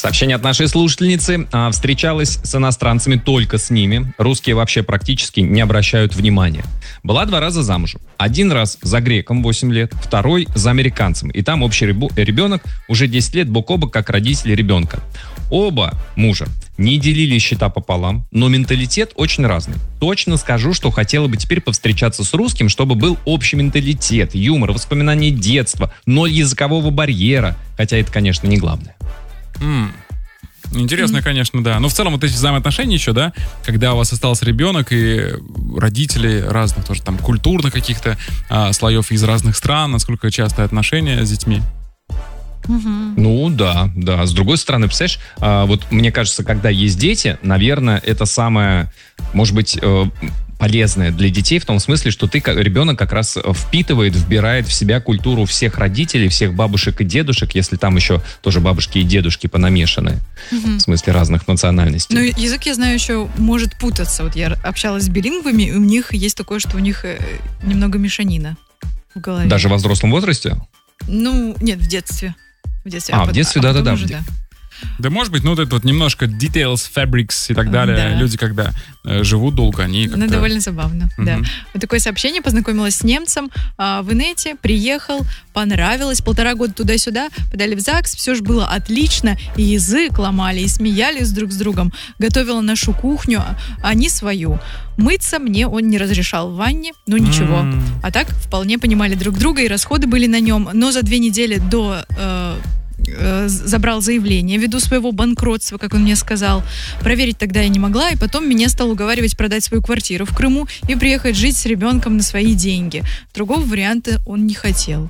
Сообщение от нашей слушательницы. Встречалась с иностранцами только с ними. Русские вообще практически не обращают внимания. Была 2 раза замужем. 1 раз за греком 8 лет, 2 за американцем. И там общий ребенок уже 10 лет бок о бок, как родители ребенка. Оба мужа не делили счета пополам, но менталитет очень разный. Точно скажу, что хотела бы теперь повстречаться с русским, чтобы был общий менталитет, юмор, воспоминания детства, ноль языкового барьера. Хотя это, конечно, не главное. Интересно, конечно, да. Но в целом вот эти взаимоотношения еще, да, когда у вас остался ребенок и родители разных тоже там культурных каких-то слоев из разных стран, насколько частые отношения с детьми? Ну, да. С другой стороны, представляешь, вот мне кажется, когда есть дети, наверное, это самое, может быть, полезное для детей в том смысле, что ты, как ребенок, как раз вбирает в себя культуру всех родителей, всех бабушек и дедушек, если там еще тоже бабушки и дедушки понамешаны, в смысле разных национальностей. Ну, язык, я знаю, еще может путаться. Вот я общалась с билингвами, и у них есть такое, что у них немного мешанина в голове. Даже во взрослом возрасте? Ну, нет, в детстве. В детстве, да. Да, может быть, ну вот это вот немножко details, fabrics и так далее. Да. Люди, когда живут долго, они как-то... Ну, довольно забавно, да. Вот такое сообщение. Познакомилась с немцем в инете, приехал, понравилось. 1,5 года туда-сюда, подали в ЗАГС, все же было отлично. И язык ломали, и смеялись друг с другом. Готовила нашу кухню, они свою. Мыться мне он не разрешал в ванне, но ничего. А так вполне понимали друг друга, и расходы были на нем. Но за 2 недели до... забрал заявление ввиду своего банкротства, как он мне сказал. Проверить тогда я не могла, и потом меня стал уговаривать продать свою квартиру в Крыму и приехать жить с ребенком на свои деньги. Другого варианта он не хотел.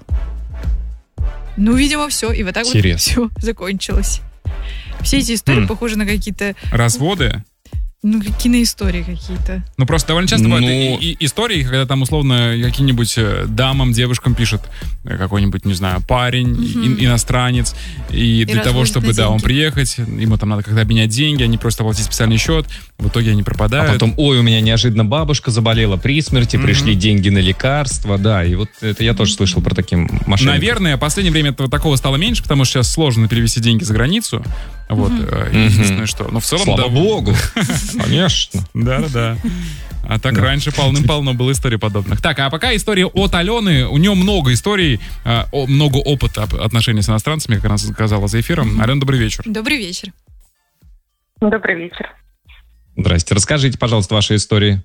Ну, видимо, все. И вот так вот все закончилось. Все эти истории похожи на какие-то... Разводы? Ну, киноистории какие-то. Ну, просто довольно часто бывают истории, когда там, условно, каким-нибудь дамам, девушкам пишет какой-нибудь, не знаю, парень, иностранец, и для того, чтобы, он приехать, ему там надо как-то обменять деньги, они просто оплатить специальный счет, в итоге они пропадают. А потом, у меня неожиданно бабушка заболела при смерти, пришли деньги на лекарства, да, и вот это я тоже слышал про такие мошенников. Наверное, в последнее время такого стало меньше, потому что сейчас сложно перевести деньги за границу. Вот, единственное, что... Но в целом, слава богу! Конечно. Да. А так раньше полным-полно было историй подобных. Так, а пока история от Алены. У нее много историй, много опыта отношений с иностранцами, как она сказала за эфиром. Алена, добрый вечер. Добрый вечер. Добрый вечер. Здрасте. Расскажите, пожалуйста, ваши истории.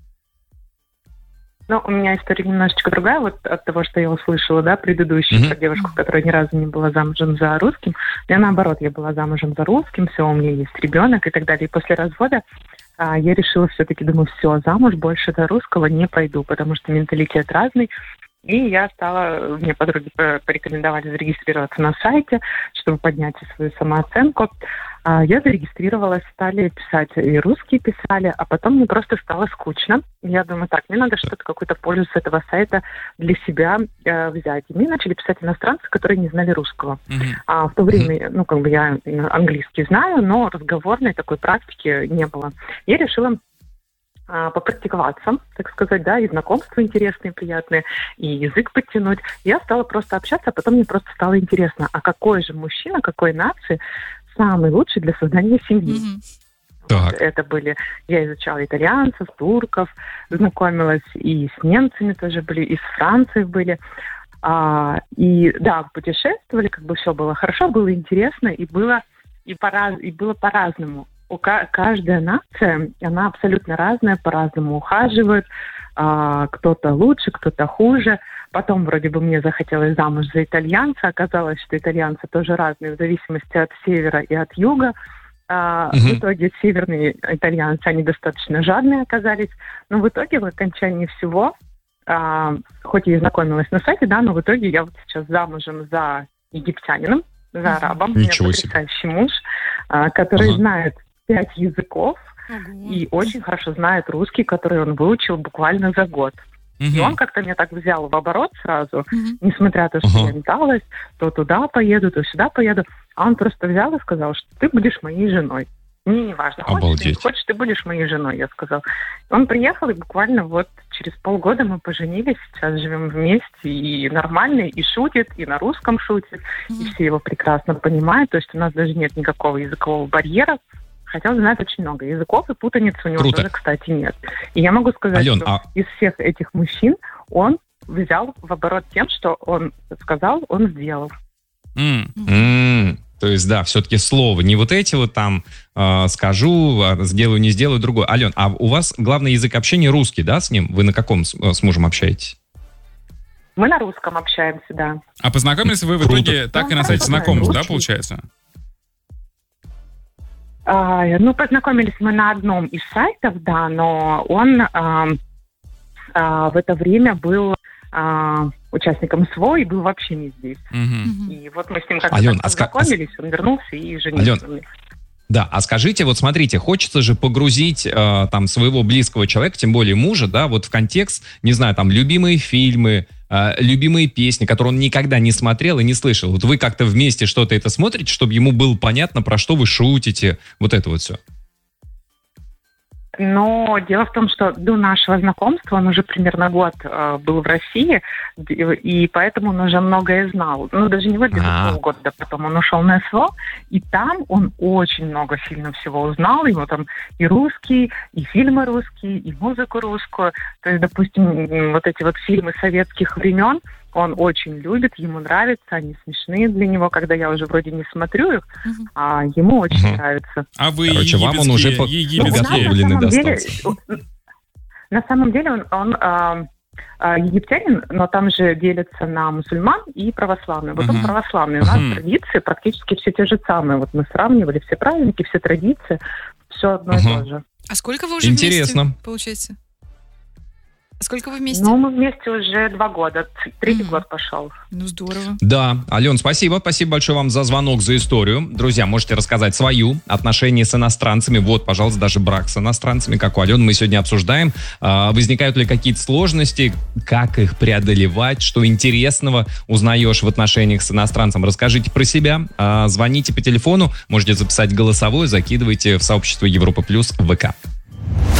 Ну, у меня история немножечко другая, вот от того, что я услышала, да, предыдущую про девушку, которая ни разу не была замужем за русским. Я наоборот, я была замужем за русским, все, у меня есть ребенок и так далее. И после развода я решила все-таки, думаю, все, замуж больше за русского не пойду, потому что менталитет разный. И я стала, мне подруги порекомендовали зарегистрироваться на сайте, чтобы поднять свою самооценку. Я зарегистрировалась, стали писать, и русские писали, а потом мне просто стало скучно. Я думаю, так, мне надо что-то, какую-то пользу с этого сайта для себя взять. И мне начали писать иностранцы, которые не знали русского. А в то время, я английский знаю, но разговорной такой практики не было. Я решила попрактиковаться, так сказать, да, и знакомства интересные, приятные, и язык подтянуть. Я стала просто общаться, а потом мне просто стало интересно, а какой же мужчина, какой нации самый лучший для создания семьи? Так. Это были... Я изучала итальянцев, турков, знакомилась и с немцами тоже были, и с Францией были. И да, путешествовали, все было хорошо, было интересно, и было по-разному. Каждая нация, она абсолютно разная, по-разному ухаживает. Кто-то лучше, кто-то хуже. Потом вроде бы мне захотелось замуж за итальянца. Оказалось, что итальянцы тоже разные в зависимости от севера и от юга. В итоге северные итальянцы, они достаточно жадные оказались. Но в итоге, в окончании всего, хоть я и знакомилась на сайте, да, но в итоге я вот сейчас замужем за египтянином, за арабом. Ничего у меня потрясающий муж, который знает 5 языков и очень хорошо знает русский, который он выучил буквально за год. И он как-то меня так взял в оборот сразу, несмотря на то, что я металась, то туда поеду, то сюда поеду. А он просто взял и сказал, что ты будешь моей женой. Мне не важно, хочешь, ты будешь моей женой, я сказал. Он приехал, и буквально вот через полгода мы поженились, сейчас живем вместе, и нормально, и шутит, и на русском шутит, и все его прекрасно понимают, то есть у нас даже нет никакого языкового барьера, хотя он знает очень много языков, и путаницы у него тоже, кстати, нет. И я могу сказать, Ален, что из всех этих мужчин он взял в оборот тем, что он сказал, он сделал. То есть, да, все-таки слово. Не вот эти вот там скажу, сделаю, не сделаю, другое. Ален, а у вас главный язык общения русский, да, с ним? Вы на каком с мужем общаетесь? Мы на русском общаемся, да. А познакомились вы в итоге так и на сайте знакомств, да, получается? Познакомились мы на одном из сайтов, да, но он в это время был участником СВО и был вообще не здесь. И вот мы с ним как-то познакомились, он вернулся и женился. Да, а скажите, вот смотрите, хочется же погрузить там своего близкого человека, тем более мужа, да, вот в контекст, не знаю, там, любимые фильмы, любимые песни, которые он никогда не смотрел и не слышал. Вот вы как-то вместе что-то это смотрите, чтобы ему было понятно, про что вы шутите, вот это вот все. Но дело в том, что до нашего знакомства он уже примерно год был в России, и поэтому он уже многое знал. Ну, даже не где-то полгода потом он ушел на СВО, и там он очень много сильно всего узнал. Его там и русский, и фильмы русские, и музыку русскую. То есть, допустим, вот эти вот фильмы советских времен, он очень любит, ему нравится, они смешные для него, когда я уже вроде не смотрю их, а ему очень нравится. А вы вам он уже подготовленный достался. На самом деле он египтянин, но там же делятся на мусульман и православные. Вот он православный. У нас традиции практически все те же самые. Вот мы сравнивали все праздники, все традиции, все одно и то же. А сколько вы уже вместе, получается? Сколько вы вместе? Ну, мы вместе уже 2 года. 3-й год пошел. Ну, здорово. Да, Ален, спасибо. Спасибо большое вам за звонок, за историю. Друзья, можете рассказать свою отношения с иностранцами. Вот, пожалуйста, даже брак с иностранцами, как у Алены, мы сегодня обсуждаем. Возникают ли какие-то сложности? Как их преодолевать? Что интересного узнаешь в отношениях с иностранцем? Расскажите про себя. Звоните по телефону. Можете записать голосовое, закидывайте в сообщество Европа Плюс в ВК.